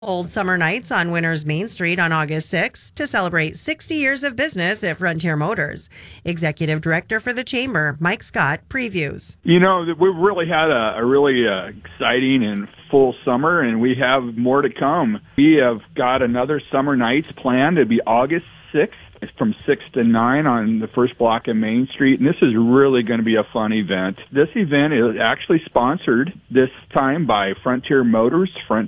Hold summer nights on Winners Main Street on August 6th to celebrate 60 years of business at Frontier Motors. Executive Director for the Chamber, Mike Scott, previews. You know, we've really had a really exciting and full summer, and we have more to come. We have got another summer nights planned. It'll be August 6th. It's from 6 to 9 on the first block of Main Street, and this is really going to be a fun event. This event is actually sponsored this time by Frontier Motors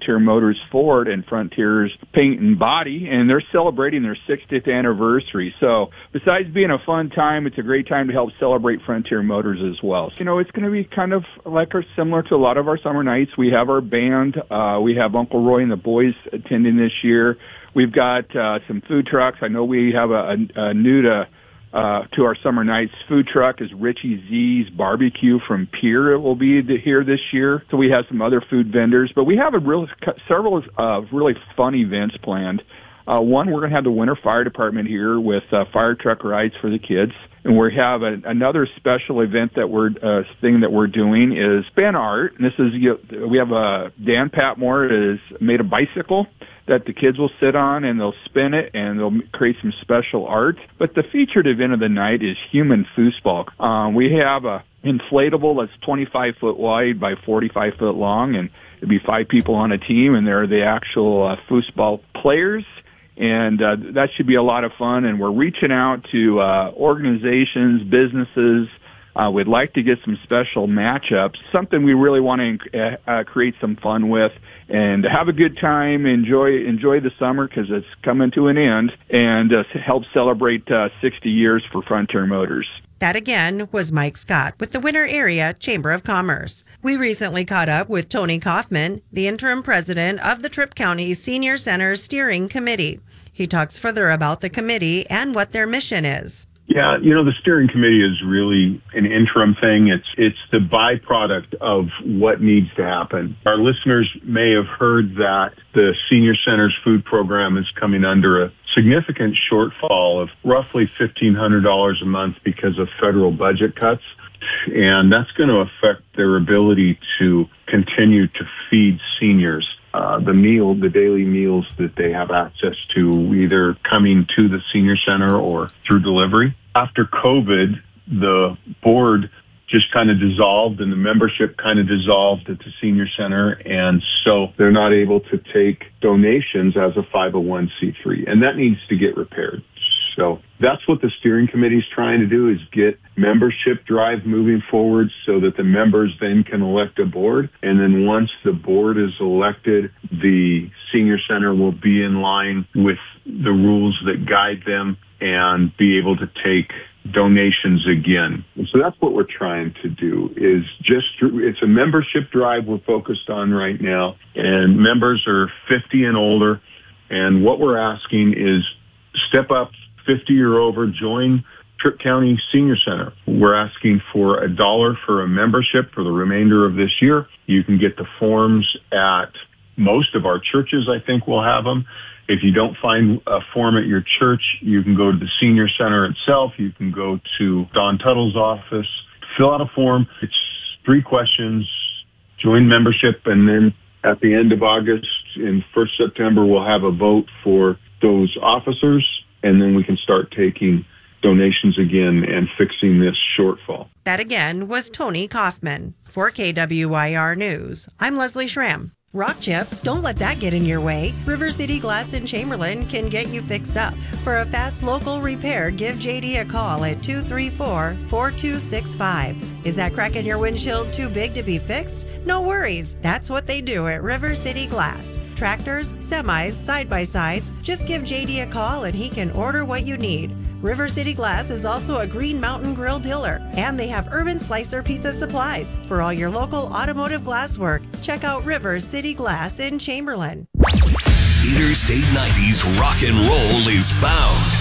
Ford, and Frontier's Paint and Body, and they're celebrating their 60th anniversary. So besides being a fun time, it's a great time to help celebrate Frontier Motors as well. You know, it's going to be kind of like similar to a lot of our summer nights. We have our band. We have Uncle Roy and the boys attending this year. We've got some food trucks. I know we have a new to our summer nights food truck is Richie Z's Barbecue from Pier. It will be here this year. So we have some other food vendors, but we have several really fun events planned. One, we're going to have the Winter Fire Department here with fire truck rides for the kids. And we have another special event that we're doing is spin art. And this is, we have Dan Patmore has made a bicycle that the kids will sit on, and they'll spin it, and they'll create some special art. But the featured event of the night is human foosball. We have a inflatable that's 25 foot wide by 45 foot long, and it'll be 5 people on a team, and they're the actual foosball players. And that should be a lot of fun, and we're reaching out to organizations, businesses. We'd like to get some special matchups, something we really want to create some fun with and have a good time, enjoy the summer because it's coming to an end, and help celebrate 60 years for Frontier Motors. That again was Mike Scott with the Winter Area Chamber of Commerce. We recently caught up with Tony Kaufman, the interim president of the Tripp County Senior Center Steering Committee. He talks further about the committee and what their mission is. Yeah, you know, the steering committee is really an interim thing. It's the byproduct of what needs to happen. Our listeners may have heard that the Senior Center's food program is coming under a significant shortfall of roughly $1,500 a month because of federal budget cuts. And that's going to affect their ability to continue to feed seniors. The daily meals that they have access to, either coming to the senior center or through delivery. After COVID, the board just kind of dissolved and the membership kind of dissolved at the senior center. And so they're not able to take donations as a 501c3. And that needs to get repaired. So that's what the steering committee is trying to do, is get membership drive moving forward so that the members then can elect a board. And then once the board is elected, the senior center will be in line with the rules that guide them and be able to take donations again. And so that's what we're trying to do, is it's a membership drive we're focused on right now. And members are 50 and older. And what we're asking is step up 50 or over, join Tripp County Senior Center. We're asking for $1 for a membership for the remainder of this year. You can get the forms at most of our churches. I think we'll have them. If you don't find a form at your church, you can go to the Senior Center itself. You can go to Don Tuttle's office, fill out a form. It's 3 questions, join membership, and then at the end of August, in 1st September, we'll have a vote for those officers, and then we can start taking donations again and fixing this shortfall. That again was Tony Kaufman. For KWYR News, I'm Leslie Schramm. Rock chip, don't let that get in your way. River City Glass in Chamberlain can get you fixed up. For a fast local repair, give JD a call at 234-4265. Is that crack in your windshield too big to be fixed? No worries. That's what they do at River City Glass. Tractors, semis, side-by-sides. Just give JD a call and he can order what you need. River City Glass is also a Green Mountain Grill dealer, and they have Urban Slicer pizza supplies. For all your local automotive glass work, check out River City Glass in Chamberlain. Interstate 90's rock and roll is found.